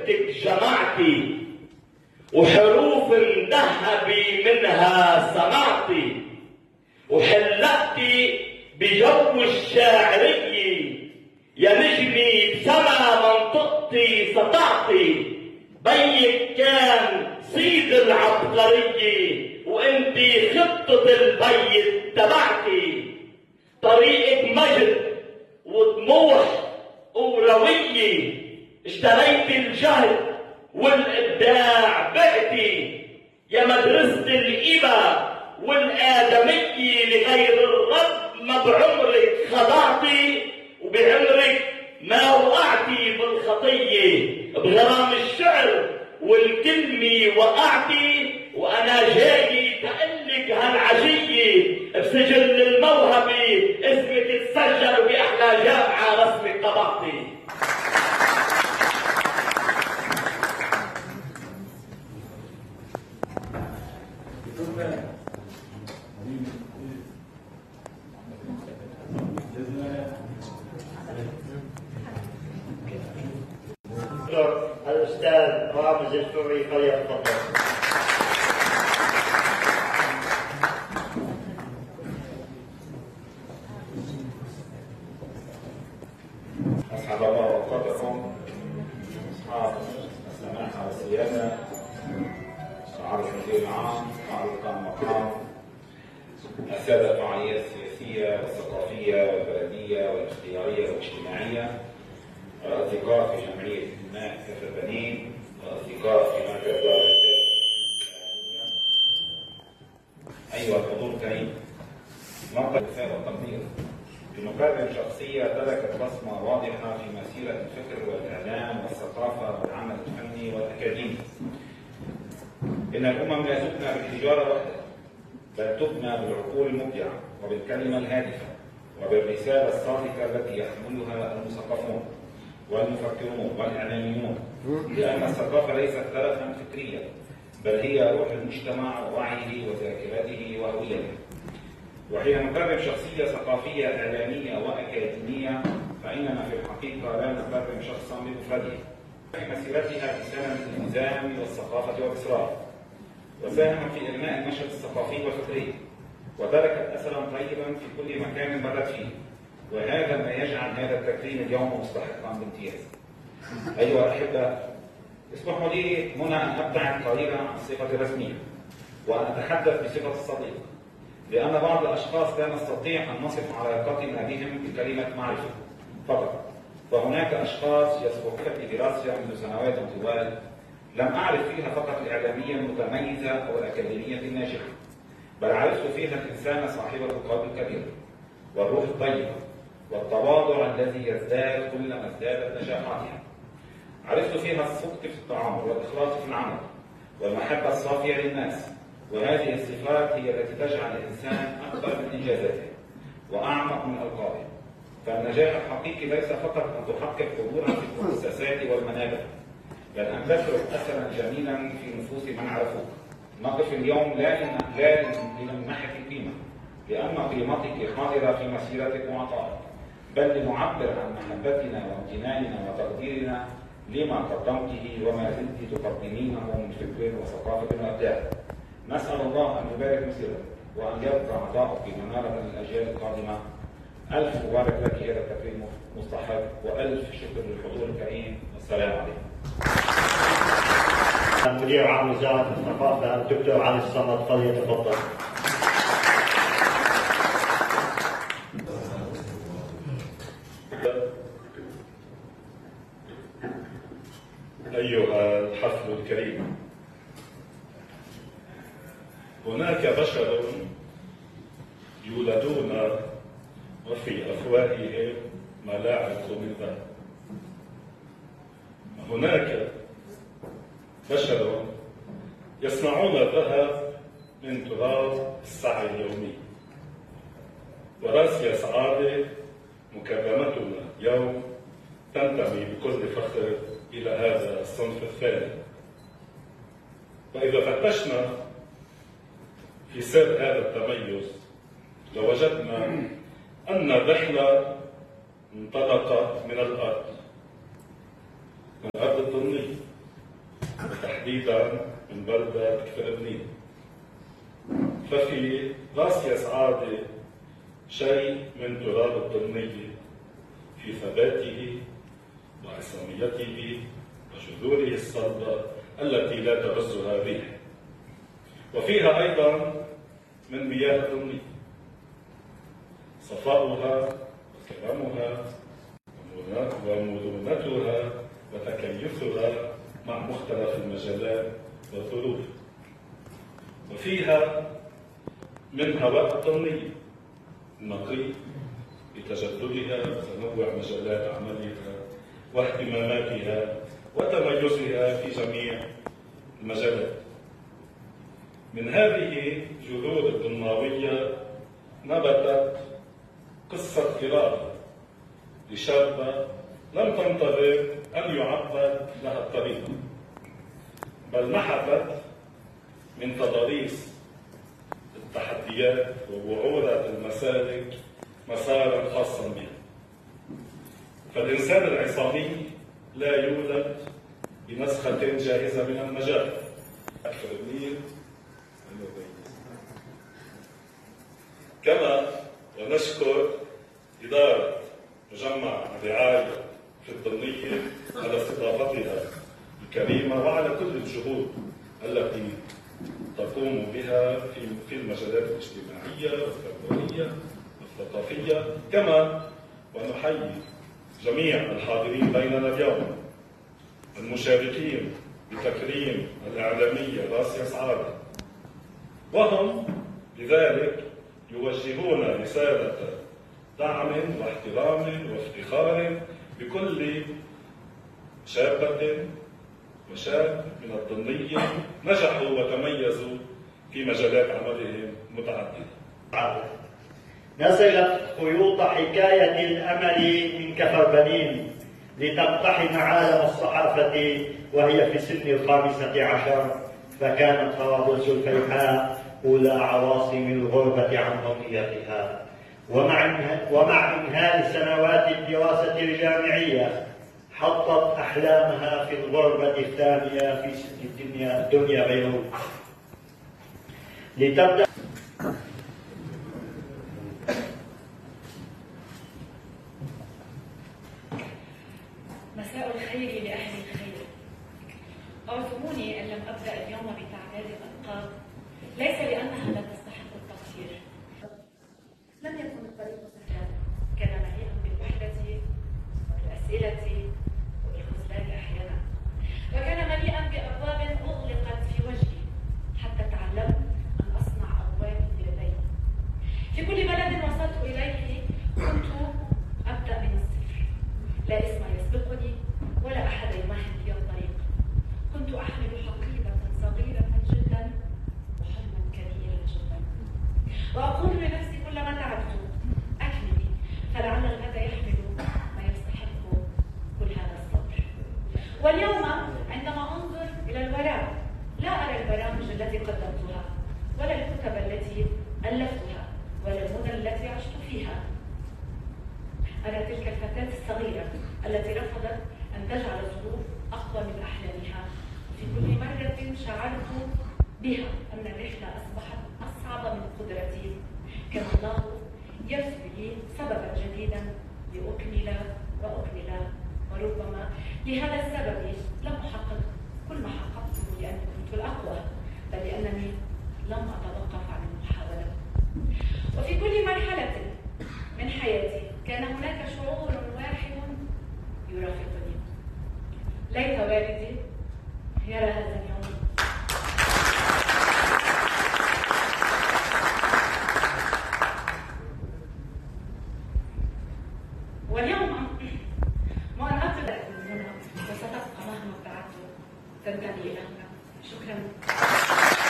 كتبتك جمعتي وحروف الذهبي منها صنعتي وحلقتي بجو الشاعرية يا نجمي بسما منطقتي سطعتي بيك كان صيد العبقرية وانتي خطة البيت تبعتي طريقك مجد وطموح وروية اشتريت الجهد والإبداع بعتي يا مدرسة الإبا والآدمية لغير الرب ما بعمرك خضعتي وبعمرك ما وقعتي بالخطية بغرام الشعر والكلمة وقعتي وأنا جاي تقلك هالعشية بسجل الموهبة اسمك تسجل بأحلى جامعة رسمك طبعتي. الأستاذ رامز الفوري فليتفضل. أسعد الله أوقاتكم أصحاب السماحة والسيادة، معالي المدير العام، معالي المقام، السادة الفعاليات السياسية والثقافية والبلدية والاختيارية والاجتماعية، الأصدقاء في جمعية الماء كفر بنين، الأصدقاء في مركز دار الإفتاء الإسلامية، أيها الحضور الكريم، نقطة الوفاء والتقدير بمكرم شخصية تركت بصمة واضحة في مسيرة الفكر والإعلام والثقافة والعمل الفني والأكاديمي. إن الأمم لا تبنى بالحجارة وحدها، بل تبنى بالعقول المبدعة وبالكلمة الهادفة وبالرسالة الصادقة التي يحملها المثقفون والمفكرون والإعلاميون، لأن الثقافة ليست ترفا فكريا، بل هي روح المجتمع ووعيه وذاكرته وهويته. وحين نكرم شخصية ثقافية إعلامية وأكاديمية فإننا في الحقيقة لا نكرم شخصا بمفرده. في مسيرتها في سنة الالتزام والثقافة والإصرار، وساهم في إنماء النشاط الثقافي والفكري، وتركت أثرا طيبا في كل مكان مرت فيه، وهذا ما يجعل هذا التكريم اليوم مستحقا بامتياز. أيها الأحبة، اسمحوا لي هنا أن أبتعد قليلا عن الصفة الرسمية وأن أتحدث بصفة الصديق، لأن بعض الأشخاص لا نستطيع أن نصف علاقتنا بهم بكلمة معرفة فقط، فهناك أشخاص يسبقون بدراستي منذ سنوات طوال لم أعرف فيها فقط الإعلامية المتميزة أو الأكاديمية الناجحة، بل عرفت فيها الإنسان صاحب القلب الكبير والروح الطيبة والتواضع الذي يزداد كلما ازدادت نجاحاتها. عرفت فيها الصدق في التعامل والإخلاص في العمل والمحبة الصافية للناس، وهذه الصفات هي التي تجعل الإنسان أكبر من إنجازاته وأعمق من ألقابه. فالنجاح الحقيقي ليس فقط أن تحقق حضورا في المؤسسات والمنابر، بل أن تترك أثرا جميلا في نفوس من عرفوك. نقف اليوم لا لنمنحك القيمة لأن قيمتك حاضرة في مسيرتك وعطائك، بل لنعبر عن محبتنا وامتناننا وتقديرنا لما قدمته وما زلت تقدمينه من فكر وثقافة وإبداع. نسأل الله أن يبارك مسيرتك وأن يبقى عطاؤك بمنارة للأجيال القادمة. ألف مبارك لك، هذا التكريم مستحق، وألف شكر للحضور الكريم، والسلام عليكم. مدير عام وزارة الثقافة الدكتور علي الصمد فليتفضل. أيها الحفل الكريم، هناك بشر يولدون وفي أفواههم ملاعق من ذهب. هناك بشر يصنعون الذهب من تراب السعي اليومي. وراسي سعادة مكرمتنا اليوم تنتمي بكل فخر إلى هذا الصنف الثاني. وإذا فتشنا في سر هذا التميز لوجدنا أن الرحلة انطلقت من الأرض الضمنية وتحديدا من بلدة كفر بنين. ففي راس يا سعادة شيء من تراب الضمنية في ثباته وعصاميته وجذوره الصلبة التي لا تهزها الريح، وفيها أيضا من مياه الضمنية صفاؤها وكرمها ومرونتها وتكيفها مع مختلف المجالات والظروف، وفيها من هواء الضمنية النقي بتجددها وتنوع مجالات عملها واهتماماتها وتميزها في جميع المجالات. من هذه جذور الضمناوية نبتت قصة فراق لشابة لم تنتظر أن يعقد لها الطريق، بل نحتت من تضاريس التحديات ووعورة المسالك مسارا خاصا بها. فالإنسان العصامي لا يولد بنسخة جاهزة من المجال. أكثر النيل كما ونشكر إدارة مجمع الرعاية في الضمنية على استضافتها الكريمة وعلى كل الجهود التي تقوم بها في المجالات الاجتماعية والتربوية والثقافية، كما ونحيي جميع الحاضرين بيننا اليوم المشاركين بتكريم الإعلامية راس يا سعادة، وهم لذلك يوجهون رسالة دعم واحترام وافتخار بكل شابة وشاب من الضمنية نجحوا وتميزوا في مجالات عملهم متعددة. نزلت خيوط حكاية الأمل من كفر بنين لتقتحم عالم الصحافة وهي في سن 15، فكانت طرابلس الفيحاء أولى عواصم الغربة عن أمنيتها. ومع إنهاء سنوات الدراسة الجامعية حطت أحلامها في الغربة الثانية في دنيا بيروت لتبدأ مساء الخير لأهل الخير. أعذروني إن لم أبدأ اليوم بتعداد الألقاب، ليس لأنها لا تستحق التقدير. لم يكن الطريق سهلا، كان مليئا بالوحدة والأسئلة والخذلان أحيانا، وكان مليئا بأبواب أغلقت في وجهي حتى تعلمت أن أصنع أبوابي بيدي. في كل بلد وصلت إليه كنت أبدأ من الصفر، لا اسم يسبقني ولا أحد يمهد لي الطريق. كنت أحمل حقيبة صغيرة جدا وحلما كبيرا جدا، وأقول لنفسي كلما تعبت أكملي، فلعل الغد يحمل ما يستحق كل هذا الصبر. واليوم عندما أنظر إلى الوراء لا أرى البرامج التي قدمتها ولا الكتب التي ألفتها ولا المدن التي عشت فيها. أرى تلك الفتاة الصغيرة التي رفضت أن تجعل الظروف أقوى من أحلامها. في كل مرة شعرت بها أن الرحلة أصبحت أصعب من قدرتي. كان الله يرسل لي سببا جديدا لأكمل وأكمل، وربما لهذا السبب لم أحقق كل ما حققته لأني كنت الأقوى، بل لأنني لم أتوقف عن المحاولة. وفي كل مرحلة من حياتي كان هناك شعور واحد يرافقني. ليت والدي يرى هذا اليوم. واليوم وأنا أطلع من هنا وستبقى مهما ابتعدت تنتمي إلى هنا. شكرا.